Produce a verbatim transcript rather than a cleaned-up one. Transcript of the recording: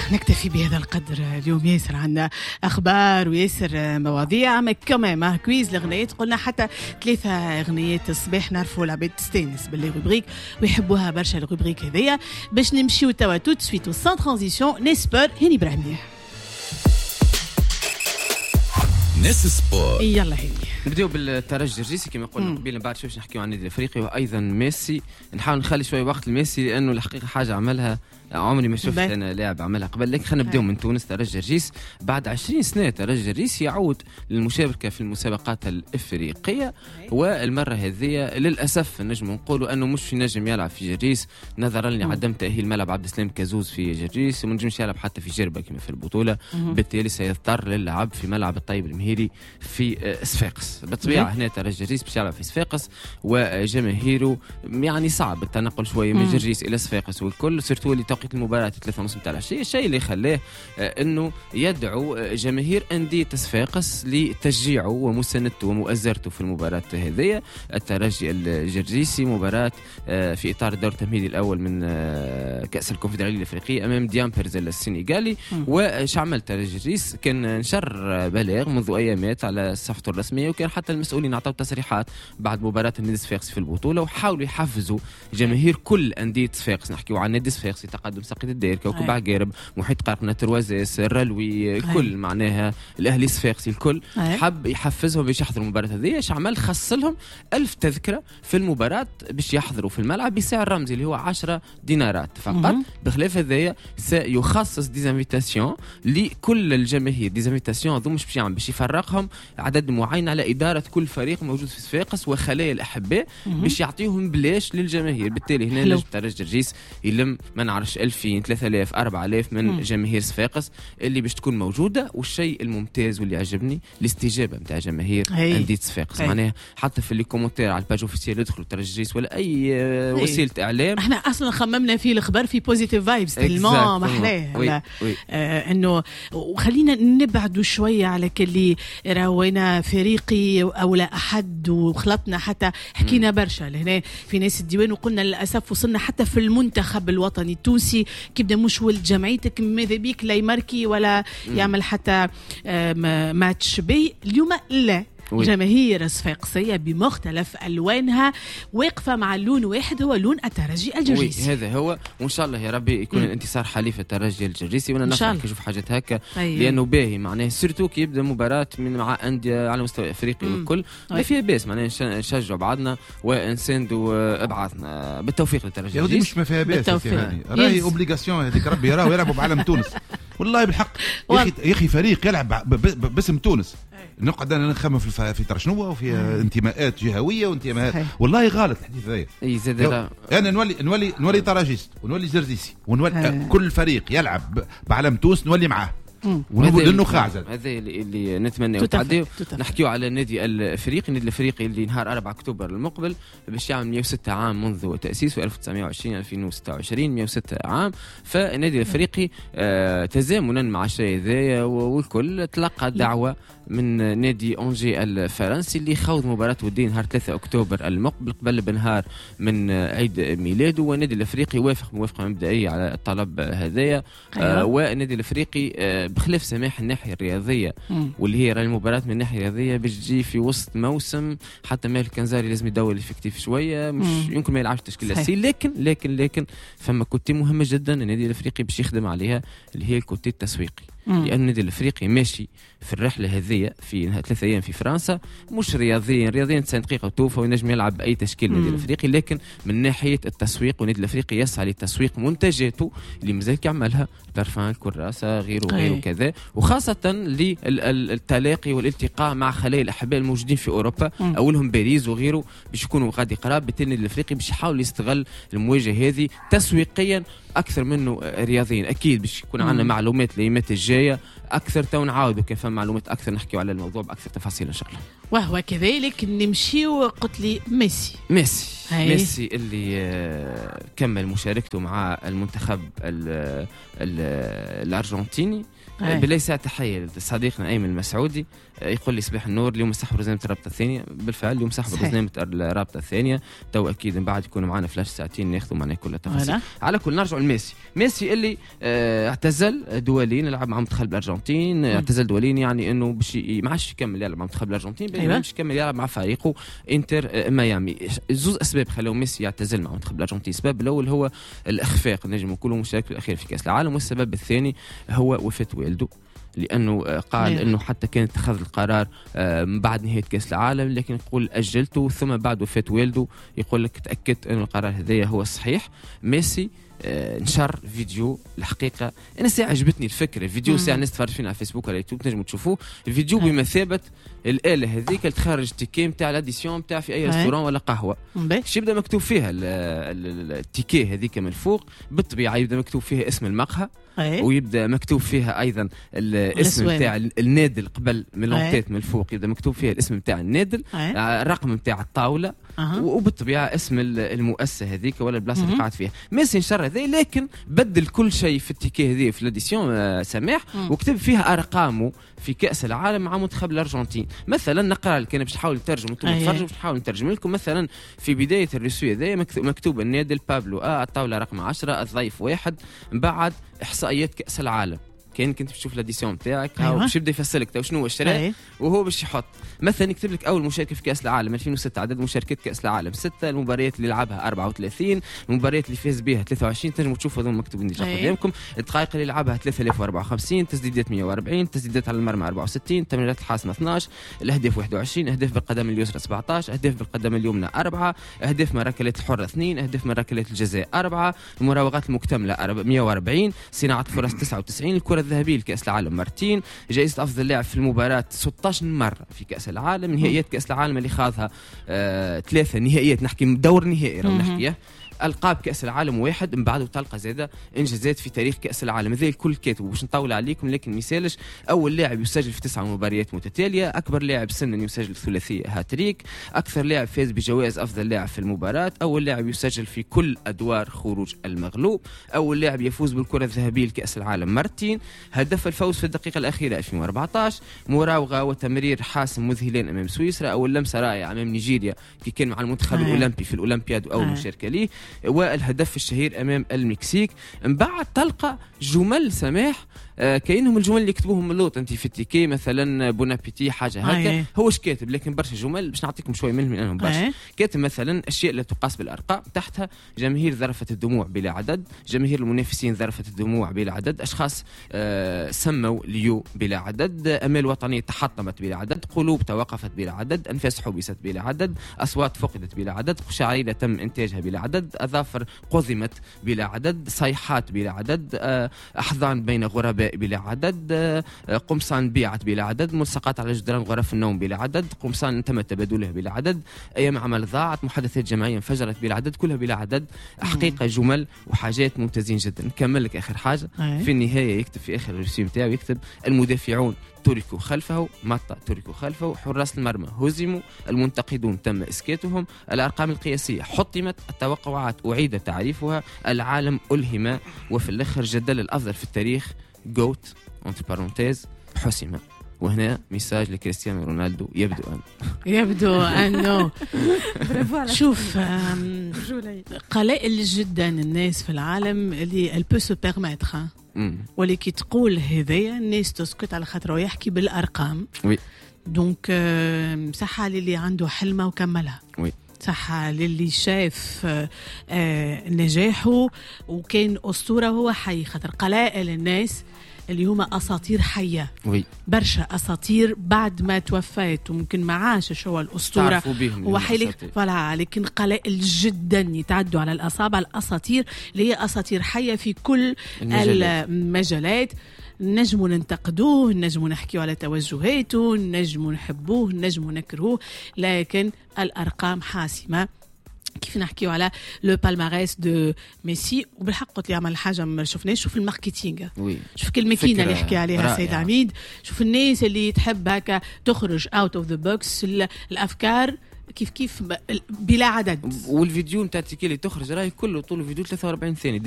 نكتفي بهذا القدر اليوم. ياسر عندنا اخبار وياسر مواضيع، ما كمان كويز الاغنيات. قلنا حتى ثلاثه اغنيات الصباح نعرفوا العباد تستانس باللي روبريك ويحبوها برشا الروبريك هذيا. باش نمشيو توا توت سويت سان ترانزيسيون نسبر هاني ابراهيم. ناس سبور يلا هاني نبداو بالترجي الرئيسي كما قلنا قبيل، بعد شوي باش نحكيو عن النادي الافريقي وايضا ميسي. نحاول نخلي شوي وقت لميسي لانه الحقيقه حاجه عملها عمري ما شفت انا لاعب عملها قبل. لكن خلينا نبداو من تونس. ترجي الرئيس بعد عشرين سنه ترجي الرئيس يعود للمشاركه في المسابقات الافريقيه، والمره هذه للاسف نجم نقولوا انه مش في نجم يلعب في جريس نظرا لعدم تاهيل ملعب عبد السلام كازوز في جريس، وما نجمش يلعب حتى في جربه كما في البطوله. بالتالي سيضطر للعب في ملعب الطيب المهيري في صفاقس. بالطبيعه هنا ترجي الرئيس باش يلعب في صفاقس وجماهيره يعني صعب التنقل شويه من جريس الى صفاقس والكل، سيرتو اللي توقيت المباراة ثلاثة ونص متاع العشية. الشيء اللي خلاه انه يدعو جماهير أندية صفاقس لتشجيعه ومساندته ومؤازرته في المباراة هذه. الترجي الجرجيسي مباراة في اطار الدور التمهيدي الاول من كأس الكونفدرالية الافريقية امام ديامبرز السنغالي. وش عمل الترجي الجرجيس؟ كان نشر بلاغ منذ ايامات على صفحته الرسمية، وكان حتى المسؤولين اعطوا تصريحات بعد مباراة النادي صفاقس في البطولة، وحاولوا يحفزوا جماهير كل أندية صفاقس. نحكيو عن النادي صفاقسي تقدم ساقية الدير، كوكب عقارب، محيط قرقنة، تروازيس، الرلوي، كل معناها الاهلي صفاقسي الكل حب يحفزهم باش يحضروا المباراة هذه. اش عمل؟ خص لهم ألف تذكرة في المباراة باش يحضروا في الملعب بسعر رمزي اللي هو عشرة دينارات فقط. بخلاف هذايا سيخصص ديزانفيتاسيون لكل الجماهير، ديزانفيتاسيون هذو مش باش يعمل باش يفرقهم عدد معين على إدارة كل فريق موجود في صفاقس وخلايا الأحباء باش يعطيهم بلاش للجماهير. بالتالي هنا نجم ترجي الرئيس يلم ما نعرفش ألفين ثلاثة آلاف أربعة آلاف من مم. جماهير صفاقس اللي باش تكون موجوده. والشيء الممتاز واللي عجبني الاستجابه نتاع جماهير انديه صفاقس، معناها حتى في لي كومونتير على الباج اوفيسيال يدخلوا ترجيس ولا اي هي. وسيله اعلام. احنا اصلا خممنا فيه الخبر في بوزيتيف فايبس تلمون محلاه آه انه وخلينا نبعدوا شويه على كلي راوينا فريقي او لا احد وخلطنا حتى حكينا برشا لهنا في ناس الديوان وقلنا للاسف وصلنا حتى في المنتخب الوطني التونسي كيبدا مش ولد جمعيتك ماذا بيك لا يماركي ولا يعمل حتى ماتش بي. اليوم لا وي. جماهير صفاقسية بمختلف ألوانها واقفة مع اللون واحد هو لون الترجي الجرجيسي. هذا هو، وإن شاء الله يا ربي يكون م. الانتصار حليف الترجي الجرجيسي. وأنا نفرح نشوف حاجات هكا أيه. لأنه باهي معناه سيرتو كي يبدأ مباراة من مع أندية على مستوى أفريقي والكل ما فيها باس، معناه نشجع بعضنا ونساندوا أبعادنا. بالتوفيق للترجي الجرجيسي. مش ما فيها باس يعني راهي أوبليغاسيون هذيك ربي يراو يلعبوا بعالم تونس والله بالحق يا أخي يا أخي فريق يلعب باسم تونس. نقعد انا نخمم في في ترشنوه وفي انتماءات جهويه وانتماءات والله غلط الحديث هذا. اي زاد انا نولي نولي نولي تراجيست ونولي زرزيسي ونولي كل فريق يلعب بعلم تونس نولي معاه ونقول انه خاعزل. هذا اللي, اللي نتمنى نتعديو. نحكيو على النادي الافريقي. النادي الافريقي اللي نهار أربعة أكتوبر المقبل باش يعمل مئة وستة عام منذ تاسيسه ألف وتسعمئة وعشرين ألفين وستة وعشرين مئة وستة عام. فالنادي الافريقي آه تزامنا مع الشيء ذا والكل تلقى دعوه من نادي أونجي الفرنسي اللي خوض مباراة ودية نهار ثلاثة أكتوبر المقبل قبل بنهار من عيد ميلاده. والنادي الافريقي وافق موافقه مبدئيه على الطلب هذايا. آه والنادي الافريقي آه بخلاف سماح الناحيه الرياضيه مم. واللي هي المباراه من الناحيه الرياضيه باش تجي في وسط موسم حتى مالك كنزاري لازم يدور الافكتيف شويه مش مم. يمكن ما يلعبش التشكيله الاساسيه. لكن لكن لكن فما كوتي مهمه جدا النادي الافريقي باش يخدم عليها اللي هي الكوتي التسويقي. لأن النادي الافريقي ماشي في الرحله هذه في ثلاثة ايام في فرنسا مش رياضيا رياضيا تسعين دقيقه وتوفى وينجم يلعب باي تشكيل النادي الافريقي، لكن من ناحيه التسويق والنادي الافريقي يسعى لتسويق منتجاته اللي مازال يعملها بارفان كراسه غيره غيره كذا، وخاصه للتلاقي والالتقاء مع خلايا الاحباء الموجودين في اوروبا مم. اولهم باريس وغيره باش يكونوا غادي قراب. بالتالي النادي الافريقي باش يحاول يستغل المواجهه هذه تسويقيا اكثر منه رياضيا. اكيد باش يكون عندنا معلومات الايامات الجايه اكثر تو نعاودوا كيف فما معلومات اكثر نحكيوا على الموضوع باكثر تفاصيل ان شاء الله. وهو كذلك نمشيو قلت لي ميسي ميسي هاي. ميسي اللي كمل مشاركته مع المنتخب ال ال الارجنتيني بلا ساعة تحية لصديقنا أيمن المسعودي. يقول لي صباح النور، اليوم سحب رزنامة الرابطة الثانية. بالفعل اليوم سحب رزنامة الرابطة الثانية، تو أكيد من بعد يكونوا معنا فلاش ساعتين ناخذوا معنا كل التفاصيل. على كل نرجع لميسي. ميسي اللي اه اعتزل دوليا، لعب مع منتخب الأرجنتين. اعتزل دوليا يعني إنه باش ما عادش يكمل يلعب مع منتخب الأرجنتين، بل باش يكمل يلعب مع فريقه إنتر اه ميامي. زوز أسباب خلوا ميسي يعتزل مع منتخب الأرجنتين. السبب الأول هو الإخفاق، نجم كلهم مشارك في الأخير في كأس العالم، والسبب الثاني هو وفاة والده، لأنه قال ميه. أنه حتى كان اتخذ القرار من بعد نهاية كأس العالم، لكن يقول أجلته، ثم بعد وفاة والده يقول لك تأكدت أن القرار هذا هو الصحيح. ميسي آه نشر فيديو، الحقيقة أنا ساعة عجبتني الفكرة. الفيديو ساعة الناس تفرج فينا على فيسبوك ولا يوتيوب تنجموا تشوفوه. الفيديو بمثابة الآلة هذيك اللي تخرج تيكي متاع لاديسيون متاع في أي ريستوران ولا قهوة، باش يبدأ مكتوب فيها التيكي هذيك من الفوق. بالطبيعة يبدأ مكتوب فيها اسم المقهى، ويبدأ مكتوب فيها أيضا الاسم متاع النادل قبل من لونتيت من الفوق، يبدأ مكتوب فيها الاسم متاع النادل، الرقم متاع الطاولة، أه. وبالطبيعة اسم المؤسسة هذيك ولا البلاصة اللي قاعد فيها. ميسي نشر هذا، لكن بدل كل شيء في التيكي هذه في لاديسيون آه سماح، أه. وكتب فيها أرقامه في كأس العالم مع منتخب الأرجنتين. مثلا نقرأ لك أنا باش نحاول نترجم انتم تفرجوا، باش نحاول نترجم لكم. مثلا في بداية الرسوي هذا مكتوب النادل بابلو آه الطاولة رقم عشرة، الضيف واحد، من بعد إحصائيات كأس العالم. كان كنت تشوف لاديسيون تاعك أيوة. باش يبدا يفسر لك شنو هو الشراء أيوة. وهو باش يحط مثلا يكتب لك اول مشاركه في كاس العالم ألفين وستة، عدد مشاركات كاس العالم ستة، المباريات اللي لعبها أربعة وثلاثين، المباريات اللي فاز بها ثلاثة وعشرين، تنجموا تشوفوا هذول مكتوبين ديجا قدامكم. الدقائق اللي لعبها ثلاثة آلاف وأربعة وخمسين، تسديدات مية وأربعين، تسديدات على المرمى أربعة وستين، تمريرات الحاسمه اثناش، الاهداف واحد وعشرين، اهداف بالقدم اليسرى سبعطاش، اهداف بالقدم اليمنى أربعة، اهداف من ركلات الحره اثنين، اهداف من ركلات الجزاء أربعة، المراوغات المكتمله مية وأربعين، صناعه فرص تسعة وتسعين، الكره الذهبيه لكاس العالم مرتين، جائزة أفضل لاعب في المباراة ستة عشر مرة في كأس العالم، نهائيات كأس العالم اللي خاضها آه ثلاثة نهائيات، نحكي دور نهائي راهو نحكيه، ألقاب كأس العالم واحد، من بعده تلقى زادة إنجازات في تاريخ كأس العالم. هذا الكل كاتب باش نطول عليكم، لكن مثالش أول لاعب يسجل في تسع مباريات متتالية، أكبر لاعب سنا يسجل ثلاثية هاتريك، أكثر لاعب فاز بجوائز أفضل لاعب في المباراة، أول لاعب يسجل في كل أدوار خروج المغلوب، أول لاعب يفوز بالكرة الذهبية لكأس العالم مرتين، هدف الفوز في الدقيقة الأخيرة ألفين وأربعطاش، مراوغة وتمرير حاسم مذهلين أمام سويسرا، أول لمسة رائعة أمام نيجيريا كي كان مع المنتخب الأولمبي في الأولمبياد وأول مشاركة ليه، والهدف الشهير أمام المكسيك. من بعد تلقى جمل سماح آه كأنهم الجمل اللي يكتبوهم من لوط انت في التيكي، مثلا بونابيتي حاجه هكا، هو اش كاتب، لكن برشا جمل باش نعطيكم شويه منهم لانهم برشا. كاتب مثلا اشياء لا تقاس بالارقام، تحتها جماهير ذرفت الدموع بلا عدد، جماهير المنافسين ذرفت الدموع بلا عدد، اشخاص آه سموا ليو بلا عدد، امال وطنيه تحطمت بلا عدد، قلوب توقفت بلا عدد، انفاس حبست بلا عدد، اصوات فقدت بلا عدد، قشعريره تم انتاجها بلا عدد، اظافر قضمت بلا عدد، صيحات بلا عدد، آه احضان بين غرباء بلا عدد، قمصان بيعت بلا عدد، ملصقات على جدران غرف النوم بلا عدد، قمصان تم تبادلها بلا عدد، ايام عمل ضاعت، محادثات جماعيه انفجرت بلا عدد، كلها بلا عدد. حقيقه جمل وحاجات ممتازين جدا. نكمل لك اخر حاجه في النهايه، يكتب في اخر الرسوم نتاعو، يكتب المدافعون تركوا خلفه، مطا تركوا خلفه، حراس المرمى هزموا، المنتقدون تم اسكاتهم، الارقام القياسيه حطمت، التوقعات اعيد تعريفها، العالم الهم، وفي الاخر جدل الافضل في التاريخ جوت انتر بارونتيز حسم. وهنا ميساج لكريستيانو رونالدو، يبدو أن يبدو أنه شوف قلائل جدا الناس في العالم اللي البو سو بيرميتر، واللي كي تقول هذايا الناس تسكت على خاطر يحكي بالأرقام. وي دونك صحة للي عنده حلمه وكملها. وي صحة للي شاف آه نجاحه وكان أسطورة هو حي، خاطر قلائل الناس اللي هما أساطير حية. وي برشا أساطير بعد ما توفيت وممكن ما عاشش هو الأسطورة وحي، فلا لكن قلائل جدا يتعدوا على الأصابع الأساطير اللي هي أساطير حية في كل المجالات, المجالات. نجموا ننتقدوه، نجموا نحكيوا على توجهاته، نجموا نحبوه، نجموا نكرهوه، لكن الأرقام حاسمة. كيف نحكيو على لو بالماريس دو ميسي. وبالحق قلت لي عمل حاجه ما شفناش. شوف الماركتينغ، شوف الماكينه اللي يحكي عليها سيد عميد. شوف الناس اللي تحب هكا تخرج اوت اوف ذا بوكس، الافكار كيف كيف بلا عدد. والفيديو نتاع تيكي اللي تخرج راهي كله طول الفيديو ثلاثة وأربعين ثانيه.